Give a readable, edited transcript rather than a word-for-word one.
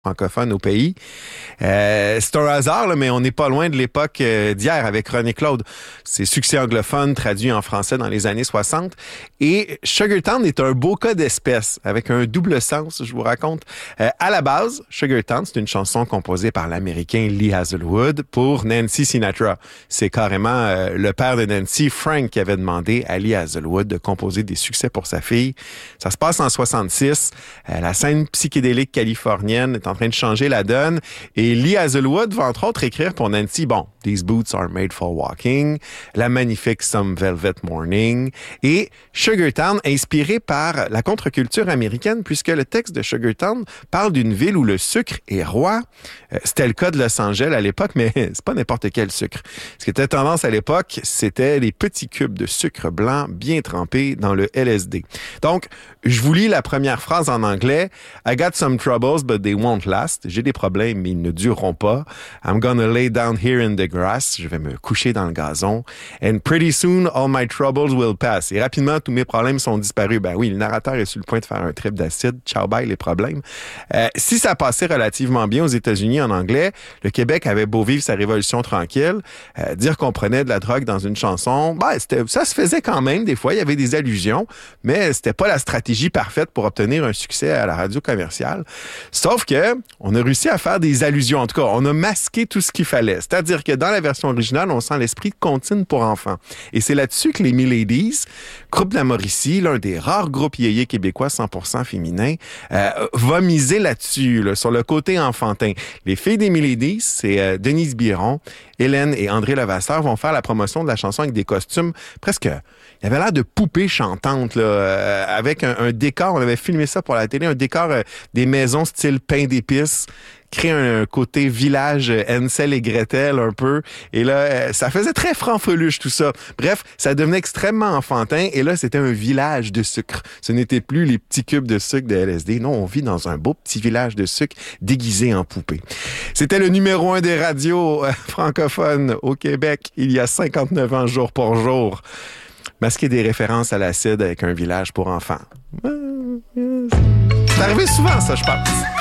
francophone au pays. C'est un hasard, là, mais on n'est pas loin de l'époque d'hier avec René Claude. C'est succès anglophone traduit en français dans les années 60. Et Sugartown est un beau cas d'espèce avec un double sens, je vous raconte. À la base, Sugartown, c'est une chanson composée par l'Américain Lee Hazlewood pour Nancy Sinatra. C'est carrément le père de Nancy, Frank, qui avait demandé à Lee Hazlewood de composer des succès pour sa fille. Ça se passe en 66. La scène psychédélique californienne est en train de changer la donne. Et Lee Hazlewood va entre autres écrire pour Nancy, These Boots Are Made for Walking, la magnifique Some Velvet Morning et Sugartown, inspiré par la contre-culture américaine, puisque le texte de Sugartown parle d'une ville où le sucre est roi. C'était le cas de Los Angeles à l'époque, mais c'est pas n'importe quel sucre. Ce qui était tendance à l'époque, c'était les petits cubes de sucre blanc bien trempés dans le LSD. Donc, je vous lis la première phrase en anglais. I got some troubles, but they won't last. J'ai des problèmes, mais ils ne dureront pas. I'm gonna lay down here in the grass. Je vais me coucher dans le gazon. And pretty soon, all my troubles will pass. Et rapidement, tous mes problèmes sont disparus. Ben oui, le narrateur est sur le point de faire un trip d'acide. Ciao, bye, les problèmes. Si ça passait relativement bien aux États-Unis en anglais, le Québec avait beau vivre sa révolution tranquille. Dire qu'on prenait de la drogue dans une chanson, ça se faisait quand même. Des fois, il y avait des allusions, mais c'était pas la stratégie parfaite pour obtenir un succès à la radio commerciale. Sauf que on a réussi à faire des allusions. En tout cas, on a masqué tout ce qu'il fallait. C'est-à-dire que dans la version originale, on sent l'esprit de comptine pour enfants. Et c'est là-dessus que les Miladies, groupe de la Mauricie, l'un des rares groupes yéyés québécois 100% féminins, va miser là-dessus, sur le côté enfantin. Les filles des Miladies, c'est Denise Biron, Hélène et André Levasseur vont faire la promotion de la chanson avec des costumes presque... Il y avait l'air de poupées chantantes, là, avec un décor. On avait filmé ça pour la télé, un décor des maisons style pain d'épices, créer un côté village Hansel et Gretel un peu. Et là, ça faisait très franc-freluche tout ça. Bref, ça devenait extrêmement enfantin. Et là, c'était un village de sucre. Ce n'était plus les petits cubes de sucre de LSD. Non, on vit dans un beau petit village de sucre déguisé en poupée. C'était le numéro 1 des radios francophones au Québec il y a 59 ans, jour pour jour. Masquer des références à l'acide avec un village pour enfants. C'est arrivé souvent, ça, je pense.